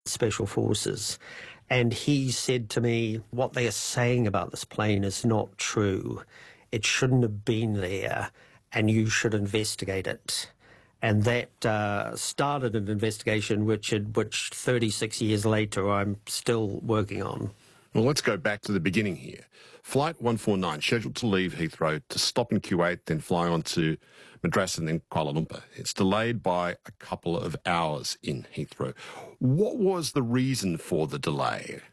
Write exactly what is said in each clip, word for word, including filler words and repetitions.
Special Forces. And he said to me, what they are saying about this plane is not true. It shouldn't have been there, and you should investigate it. And that uh, started an investigation which, had, which thirty-six years later I'm still working on. Well, let's go back to the beginning here. Flight one forty-nine, scheduled to leave Heathrow to stop in Kuwait, then fly on to Madras and then Kuala Lumpur. It's delayed by a couple of hours in Heathrow. What was the reason for the delay?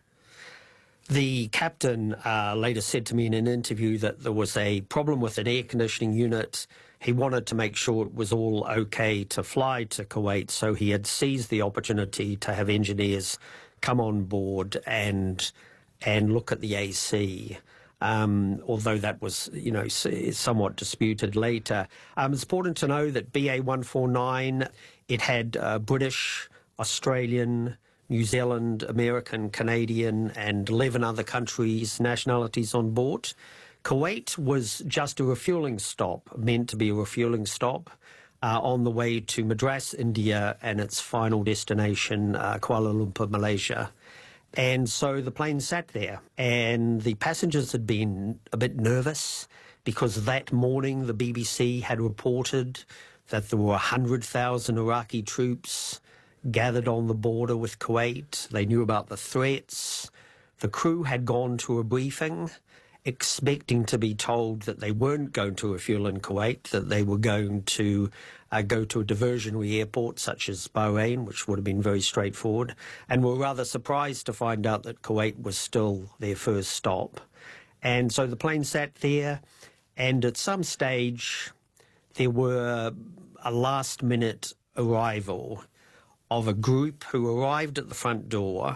The captain uh, later said to me in an interview that there was a problem with an air conditioning unit. He wanted to make sure it was all okay to fly to Kuwait, so he had seized the opportunity to have engineers come on board and and look at the A C. Um, although that was, you know, somewhat disputed later. Um, it's important to know that B A one forty-nine, it had uh, British, Australian, New Zealand, American, Canadian, and eleven other countries' nationalities on board. Kuwait was just a refuelling stop, meant to be a refuelling stop, uh, on the way to Madras, India, and its final destination, uh, Kuala Lumpur, Malaysia. And so the plane sat there, and the passengers had been a bit nervous because that morning the B B C had reported that there were one hundred thousand Iraqi troops gathered on the border with Kuwait. They knew about the threats. The crew had gone to a briefing expecting to be told that they weren't going to refuel in Kuwait, that they were going to uh, go to a diversionary airport such as Bahrain, which would have been very straightforward, and were rather surprised to find out that Kuwait was still their first stop. And so the plane sat there, and at some stage there were a last-minute arrival of a group who arrived at the front door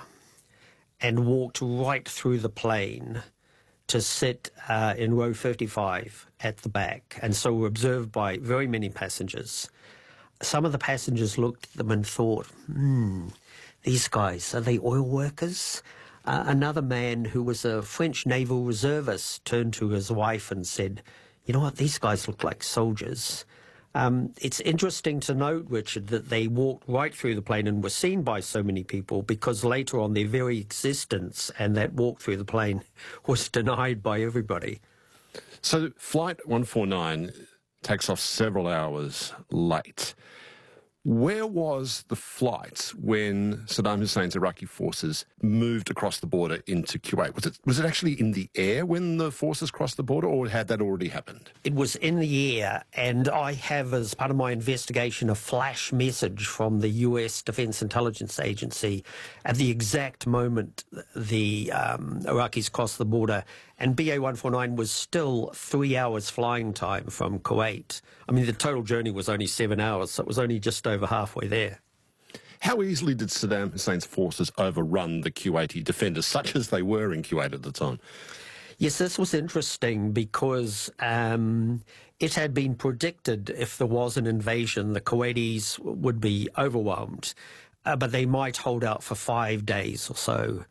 and walked right through the plane to sit uh, in row fifty-five at the back, and so were observed by very many passengers. Some of the passengers looked at them and thought, hmm, these guys, are they oil workers? Uh, another man who was a French naval reservist turned to his wife and said, you know what, these guys look like soldiers. Um, it's interesting to note, Richard, that they walked right through the plane and were seen by so many people because later on their very existence and that walk through the plane was denied by everybody. So Flight one forty-nine takes off several hours late. Where was the flight when Saddam Hussein's Iraqi forces moved across the border into Kuwait? Was it, was it actually in the air when the forces crossed the border, or had that already happened? It was in the air, and I have, as part of my investigation, a flash message from the U S Defense Intelligence Agency at the exact moment the um, Iraqis crossed the border, and B A one forty-nine was still three hours flying time from Kuwait. I mean, the total journey was only seven hours, so it was only just over halfway there. How easily did Saddam Hussein's forces overrun the Kuwaiti defenders, such as they were in Kuwait at the time? Yes, this was interesting because um, it had been predicted if there was an invasion, the Kuwaitis would be overwhelmed, uh, but they might hold out for five days or so.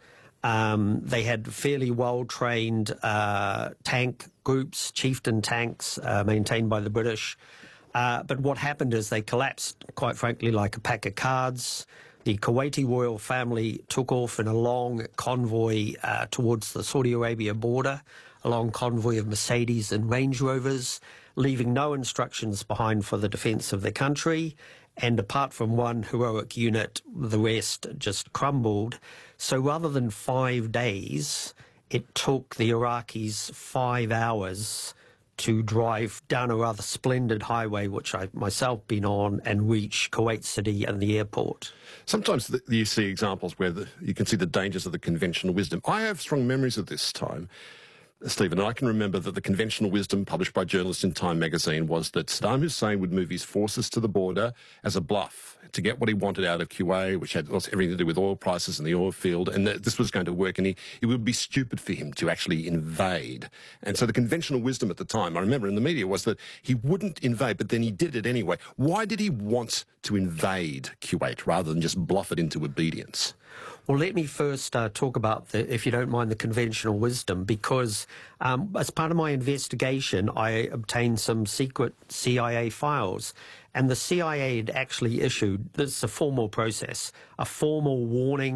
Um, they had fairly well-trained uh, tank groups, chieftain tanks, uh, maintained by the British. Uh, but what happened is they collapsed, quite frankly, like a pack of cards. The Kuwaiti royal family took off in a long convoy uh, towards the Saudi Arabia border, a long convoy of Mercedes and Range Rovers, leaving no instructions behind for the defence of the country. And apart from one heroic unit, the rest just crumbled. So rather than five days, it took the Iraqis five hours to drive down a rather splendid highway, which I've myself been on, and reach Kuwait City and the airport. Sometimes the, you see examples where the, you can see the dangers of the conventional wisdom. I have strong memories of this time, Stephen, and I can remember that the conventional wisdom published by journalists in Time magazine was that Saddam Hussein would move his forces to the border as a bluff to get what he wanted out of Kuwait, which had everything to do with oil prices and the oil field, and that this was going to work, and he, it would be stupid for him to actually invade. And so the conventional wisdom at the time, I remember in the media, was that he wouldn't invade, but then he did it anyway. Why did he want to invade Kuwait rather than just bluff it into obedience? Well, let me first uh, talk about, the, if you don't mind, the conventional wisdom, because um, as part of my investigation, I obtained some secret C I A files, and the C I A had actually issued, this is a formal process, a formal warning